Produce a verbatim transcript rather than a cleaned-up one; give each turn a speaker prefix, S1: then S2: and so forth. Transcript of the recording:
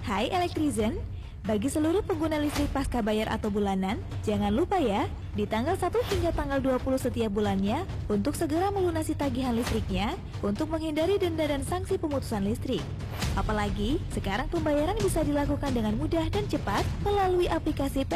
S1: Hai Elektrizen, bagi seluruh pengguna listrik pasca bayar atau bulanan, jangan lupa ya, di tanggal satu hingga tanggal dua puluh setiap bulannya, untuk segera melunasi tagihan listriknya, untuk menghindari denda dan sanksi pemutusan listrik. Apalagi, sekarang pembayaran bisa dilakukan dengan mudah dan cepat melalui aplikasi